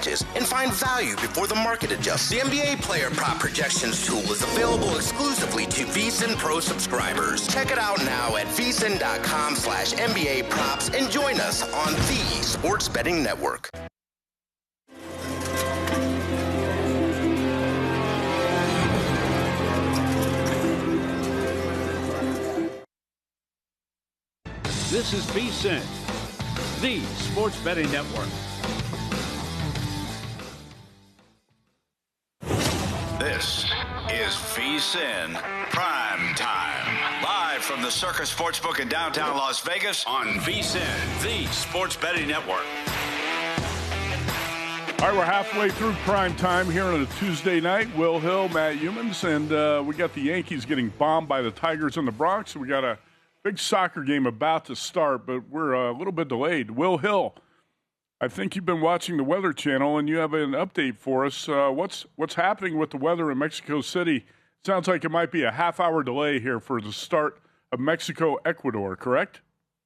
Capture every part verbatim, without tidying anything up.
matches and find value before the market adjusts. The N B A Player Prop Projections tool is available exclusively to VSiN Pro subscribers. Check it out now at vsin.com slash NBA props and join us on the Sports Betting Network. This is VSiN, the Sports Betting Network. This is VSiN Prime Time. Live from the Circus Sportsbook in downtown Las Vegas on VSiN, the Sports Betting Network. All right, we're halfway through prime time here on a Tuesday night. Will Hill, Matt Youmans, and uh, we got the Yankees getting bombed by the Tigers in the Bronx. We got a big soccer game about to start, but we're a little bit delayed. Will Hill, I think you've been watching the Weather Channel, and you have an update for us. Uh, what's what's happening with the weather in Mexico City? Sounds like it might be a half-hour delay here for the start of Mexico-Ecuador, correct?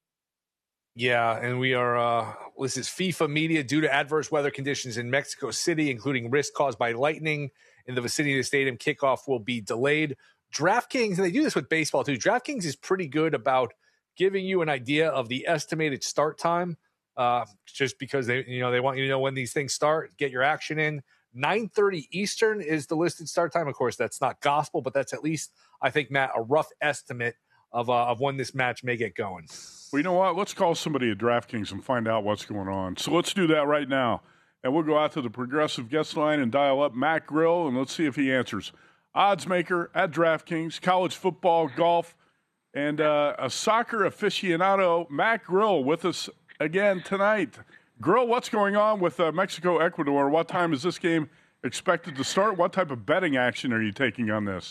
Yeah, and we are, uh, this is FIFA media due to adverse weather conditions in Mexico City, including risk caused by lightning in the vicinity of the stadium. Kickoff will be delayed. DraftKings, and they do this with baseball too, DraftKings is pretty good about giving you an idea of the estimated start time, uh, just because they, you know, they want you to know when these things start, get your action in. nine thirty Eastern is the listed start time. Of course, that's not gospel, but that's at least, I think, Matt, a rough estimate of uh, of when this match may get going. Well, you know what? Let's call somebody at DraftKings and find out what's going on. So let's do that right now. And we'll go out to the Progressive guest line and dial up Matt Grill, and let's see if he answers. Odds maker at DraftKings, college football, golf, and uh, a soccer aficionado, Matt Grill, with us again tonight. Grill, what's going on with uh, Mexico-Ecuador? What time is this game expected to start? What type of betting action are you taking on this?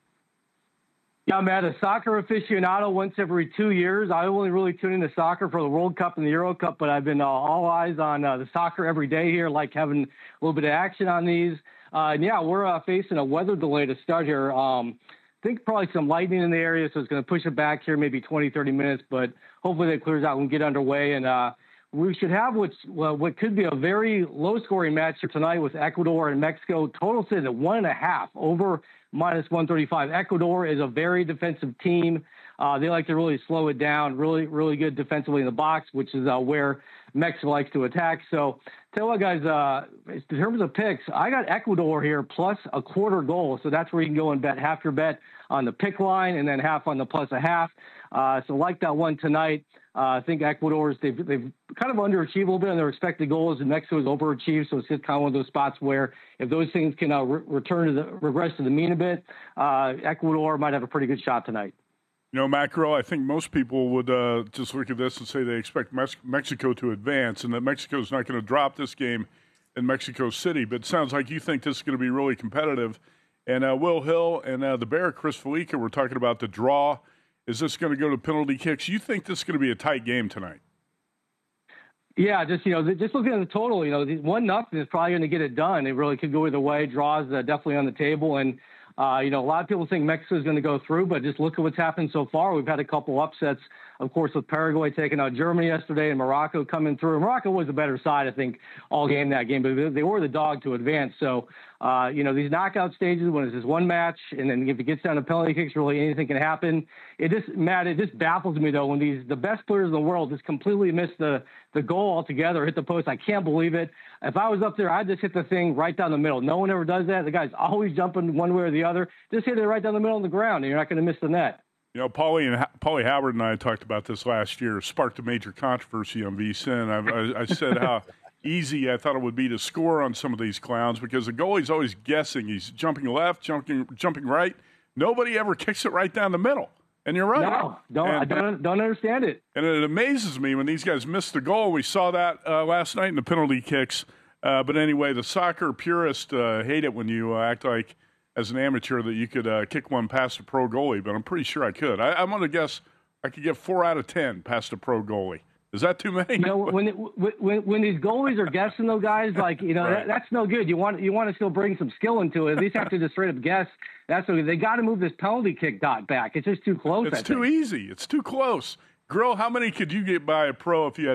Yeah, Matt, a soccer aficionado once every two years. I only really tune into soccer for the World Cup and the Euro Cup, but I've been uh, all eyes on uh, the soccer every day here, like having a little bit of action on these. Uh, and yeah, we're uh, facing a weather delay to start here. Um, I think probably some lightning in the area, so it's going to push it back here maybe twenty, thirty minutes, but hopefully that clears out and get underway. And uh, we should have what's, well, what could be a very low-scoring match here tonight with Ecuador and Mexico. Total sits at one and a half, over minus one thirty-five. Ecuador is a very defensive team. Uh, they like to really slow it down, really, really good defensively in the box, which is uh, where Mexico likes to attack. So tell you what, guys, uh, in terms of picks, I got Ecuador here plus a quarter goal. So that's where you can go and bet half your bet on the pick line and then half on the plus a half. Uh, so like that one tonight. Uh, I think Ecuador's, they've, they've kind of underachieved a little bit on their expected goals, and Mexico's overachieved. So it's just kind of one of those spots where if those things can uh, re- return to the, regress to the mean a bit, uh, Ecuador might have a pretty good shot tonight. You know, Macro, I think most people would uh, just look at this and say they expect Mes- Mexico to advance and that Mexico's not going to drop this game in Mexico City. But it sounds like you think this is going to be really competitive. And uh, Will Hill and uh, the Bear, Chris Felica, were talking about the draw. Is this going to go to penalty kicks? You think this is going to be a tight game tonight? Yeah, just, you know, just looking at the total, you know, one nothing is probably going to get it done. It really could go either way. Draws uh, definitely on the table. And, uh, you know, a lot of people think Mexico is going to go through, but just look at what's happened so far. We've had a couple upsets, of course, with Paraguay taking out Germany yesterday and Morocco coming through. Morocco was the better side, I think, all game that game, but they were the dog to advance. So, uh, you know, these knockout stages, when it's just one match, and then if it gets down to penalty kicks, really anything can happen. It just, Matt, it just baffles me, though, when these the best players in the world just completely miss the, the goal altogether, hit the post. I can't believe it. If I was up there, I'd just hit the thing right down the middle. No one ever does that. The guy's always jumping one way or the other. Just hit it right down the middle of the ground, and you're not going to miss the net. You know, Paulie and Paulie Howard and I talked about this last year. Sparked a major controversy on VSiN. I, I, I said how easy I thought it would be to score on some of these clowns because the goalie's always guessing. He's jumping left, jumping jumping right. Nobody ever kicks it right down the middle. And you're right. No, don't, and, I don't, don't understand it. And it amazes me when these guys miss the goal. We saw that uh, last night in the penalty kicks. Uh, but anyway, the soccer purists uh, hate it when you uh, act like, as an amateur, that you could uh, kick one past a pro goalie. But I'm pretty sure I could. I, I'm going to guess I could get four out of ten past a pro goalie. Is that too many? You know, when, it, when when these goalies are guessing, though, guys, like, you know, right. that, that's no good. You want you want to still bring some skill into it. At least have to just straight up guess. That's no good. They got to move this penalty kick dot back. It's just too close. It's I too think. easy. It's too close. Grill, how many could you get by a pro if you had